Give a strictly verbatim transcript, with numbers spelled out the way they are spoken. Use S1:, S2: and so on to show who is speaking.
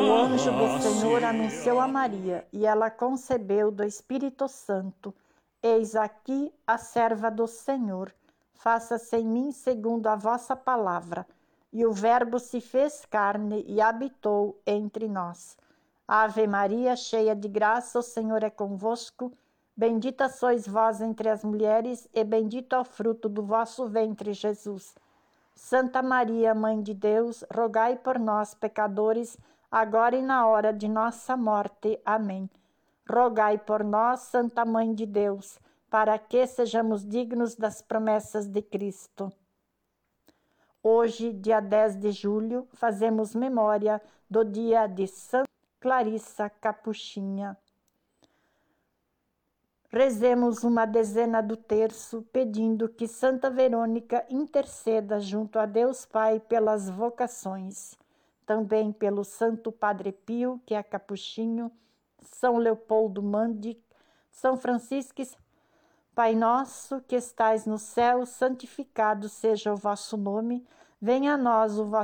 S1: O anjo do Senhor anunciou a Maria, e ela concebeu do Espírito Santo. Eis aqui a serva do Senhor. Faça-se em mim segundo a vossa palavra. E o Verbo se fez carne e habitou entre nós. Ave Maria, cheia de graça, o Senhor é convosco. Bendita sois vós entre as mulheres, e bendito é o fruto do vosso ventre, Jesus. Santa Maria, Mãe de Deus, rogai por nós, pecadores, agora e na hora de nossa morte. Amém. Rogai por nós, Santa Mãe de Deus, para que sejamos dignos das promessas de Cristo. Hoje, dia dez de julho, fazemos memória do dia de Santa Clarissa Capuchinha. Rezemos uma dezena do terço, pedindo que Santa Verônica interceda junto a Deus Pai pelas vocações, também pelo Santo Padre Pio, que é capuchinho, São Leopoldo Mandi, São Francisco. Pai nosso, que estais no céu, santificado seja o vosso nome, venha a nós o vosso